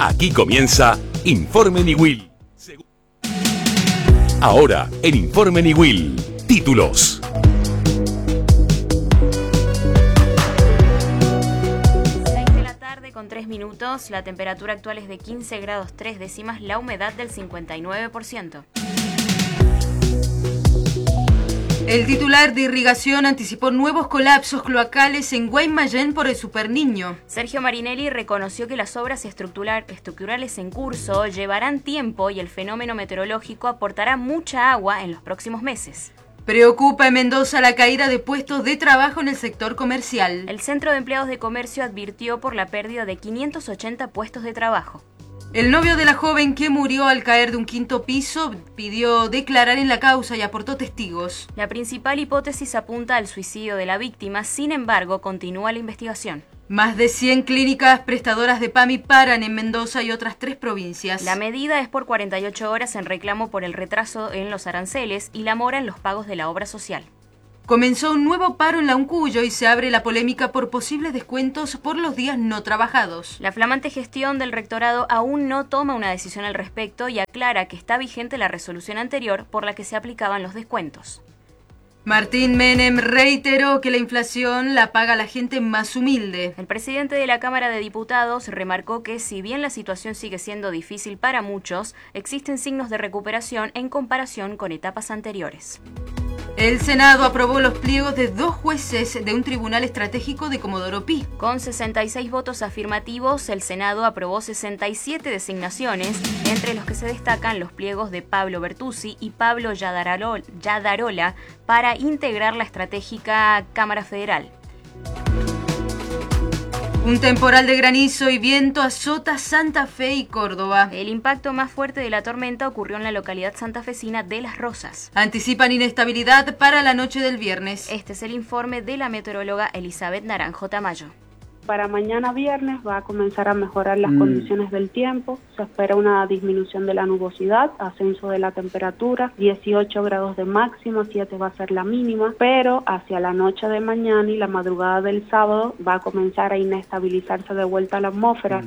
Aquí comienza Informe Niwil. Ahora, en Informe Niwil, títulos. 3 minutos, la temperatura actual es de 15 grados 3 décimas, la humedad del 59%. El titular de Irrigación anticipó nuevos colapsos cloacales en Guaymallén por el Superniño. Sergio Marinelli reconoció que las obras estructurales en curso llevarán tiempo y el fenómeno meteorológico aportará mucha agua en los próximos meses. Preocupa en Mendoza la caída de puestos de trabajo en el sector comercial. El Centro de Empleados de Comercio advirtió por la pérdida de 580 puestos de trabajo. El novio de la joven que murió al caer de un quinto piso pidió declarar en la causa y aportó testigos. La principal hipótesis apunta al suicidio de la víctima, sin embargo, continúa la investigación. Más de 100 clínicas prestadoras de PAMI paran en Mendoza y otras 3 provincias. La medida es por 48 horas en reclamo por el retraso en los aranceles y la mora en los pagos de la obra social. Comenzó un nuevo paro en la Uncuyo y se abre la polémica por posibles descuentos por los días no trabajados. La flamante gestión del rectorado aún no toma una decisión al respecto y aclara que está vigente la resolución anterior por la que se aplicaban los descuentos. Martín Menem reiteró que la inflación la paga la gente más humilde. El presidente de la Cámara de Diputados remarcó que si bien la situación sigue siendo difícil para muchos, existen signos de recuperación en comparación con etapas anteriores. El Senado aprobó los pliegos de 2 jueces de un tribunal estratégico de Comodoro Pi. Con 66 votos afirmativos, el Senado aprobó 67 designaciones, entre los que se destacan los pliegos de Pablo Bertuzzi y Pablo Yadarola para integrar la estratégica Cámara Federal. Un temporal de granizo y viento azota Santa Fe y Córdoba. El impacto más fuerte de la tormenta ocurrió en la localidad santafesina de Las Rosas. Anticipan inestabilidad para la noche del viernes. Este es el informe de la meteoróloga Elizabeth Naranjo Tamayo. Para mañana viernes va a comenzar a mejorar las condiciones del tiempo. Se espera una disminución de la nubosidad, ascenso de la temperatura, 18 grados de máxima, 7 va a ser la mínima, pero hacia la noche de mañana y la madrugada del sábado va a comenzar a inestabilizarse de vuelta la atmósfera.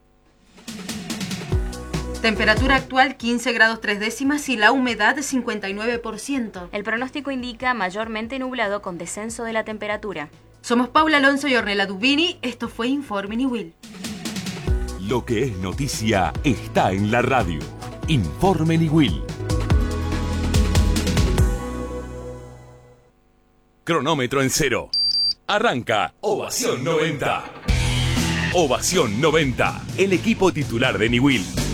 Temperatura actual 15 grados 3 décimas y la humedad 59%. El pronóstico indica mayormente nublado con descenso de la temperatura. Somos Paula Alonso y Ornella Dubini. Esto fue Informe Niwil. Lo que es noticia está en la radio. Informe Niwil. Cronómetro en 0. Arranca Ovación 90. Ovación 90. El equipo titular de Niwil.